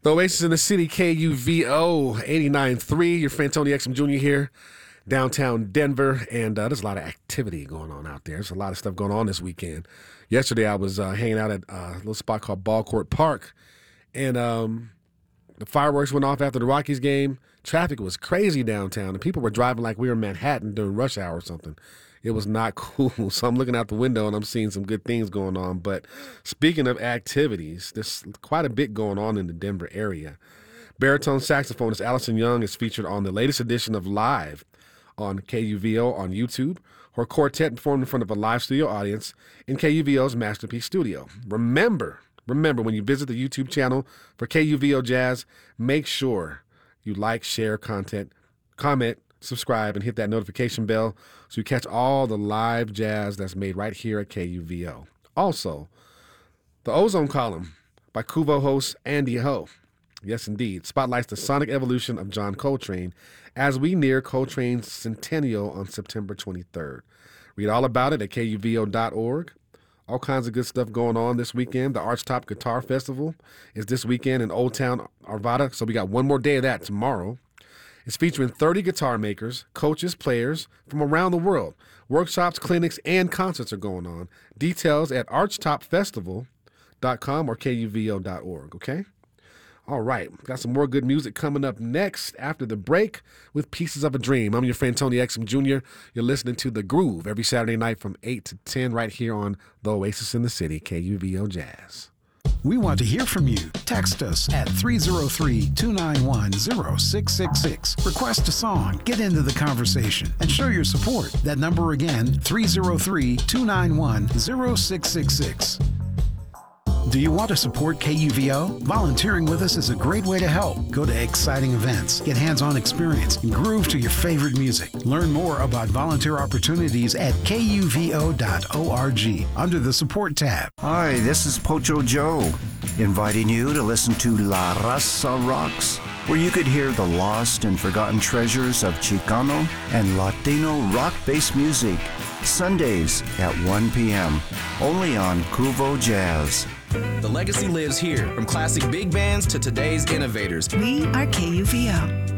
The Oasis in the City, KUVO 89.3. Your friend Tony Exum Jr. here, downtown Denver. And there's a lot of activity going on out there. There's a lot of stuff going on this weekend. Yesterday, I was hanging out at a little spot called Ball Court Park. And the fireworks went off after the Rockies game. Traffic was crazy downtown. And people were driving like we were in Manhattan during rush hour or something. It was not cool. So I'm looking out the window and I'm seeing some good things going on. But speaking of activities, there's quite a bit going on in the Denver area. Baritone saxophonist Allison Young is featured on the latest edition of Live on KUVO on YouTube. Her quartet performed in front of a live studio audience in KUVO's Masterpiece Studio. Remember, when you visit the YouTube channel for KUVO Jazz, make sure you like, share content, comment, subscribe, and hit that notification bell so you catch all the live jazz that's made right here at KUVO. Also, the Ozone Column by KUVO host Andy Ho, yes indeed, spotlights the sonic evolution of John Coltrane as we near Coltrane's centennial on September 23rd. Read all about it at KUVO.org. All kinds of good stuff going on this weekend. The Archtop Guitar Festival is this weekend in Old Town Arvada, so we got one more day of that tomorrow. It's featuring 30 guitar makers, coaches, players from around the world. Workshops, clinics, and concerts are going on. Details at archtopfestival.com or KUVO.org, okay? All right, got some more good music coming up next after the break with Pieces of a Dream. I'm your friend Tony Exum Jr. You're listening to The Groove every Saturday night from 8 to 10 right here on The Oasis in the City, KUVO Jazz. We want to hear from you. Text us at 303-291-0666. Request a song, get into the conversation, and show your support. That number again, 303-291-0666. Do you want to support KUVO? Volunteering with us is a great way to help. Go to exciting events, get hands-on experience, and groove to your favorite music. Learn more about volunteer opportunities at KUVO.org under the Support tab. Hi, this is Pocho Joe, inviting you to listen to La Raza Rocks, where you could hear the lost and forgotten treasures of Chicano and Latino rock-based music, Sundays at 1 p.m., only on KUVO Jazz. The legacy lives here, from classic big bands to today's innovators. We are KUVO.